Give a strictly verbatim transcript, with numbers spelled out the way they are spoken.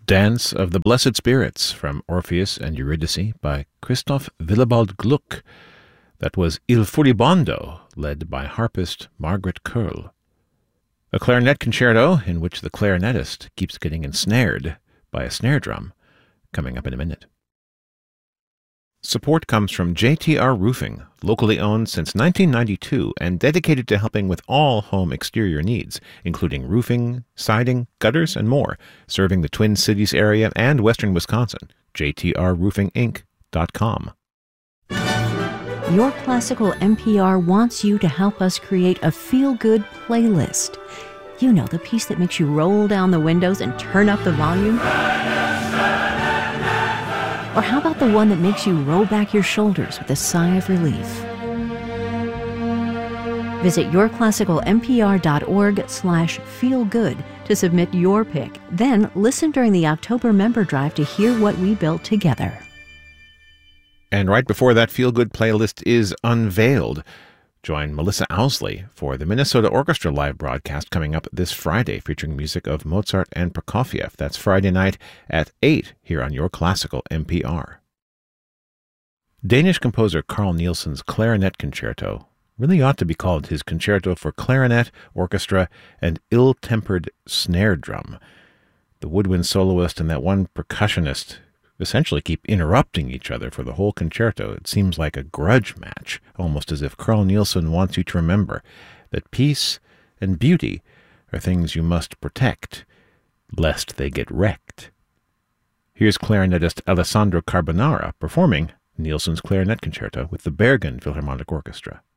Dance of the Blessed Spirits from Orpheus and Eurydice by Christoph Willibald Gluck. That was Il Furibondo, led by harpist Margaret Curl. A clarinet concerto in which the clarinetist keeps getting ensnared by a snare drum, coming up in a minute. Support comes from J T R Roofing, locally owned since nineteen ninety-two and dedicated to helping with all home exterior needs, including roofing, siding, gutters, and more, serving the Twin Cities area and western Wisconsin. J T R roofing inc dot com. Your Classical N P R wants you to help us create a feel-good playlist. You know, the piece that makes you roll down the windows and turn up the volume? Or how about the one that makes you roll back your shoulders with a sigh of relief? Visit yourclassical.npr.org slash feelgood to submit your pick. Then listen during the October member drive to hear what we built together. And right before that feel-good playlist is unveiled, join Melissa Owsley for the Minnesota Orchestra live broadcast coming up this Friday, featuring music of Mozart and Prokofiev. That's Friday night at eight here on Your Classical N P R. Danish composer Carl Nielsen's Clarinet Concerto really ought to be called his Concerto for Clarinet, Orchestra, and Ill-Tempered Snare Drum. The woodwind soloist and that one percussionist essentially keep interrupting each other for the whole concerto. It seems like a grudge match, almost as if Carl Nielsen wants you to remember that peace and beauty are things you must protect, lest they get wrecked. Here's clarinetist Alessandro Carbonara performing Nielsen's Clarinet Concerto with the Bergen Philharmonic Orchestra.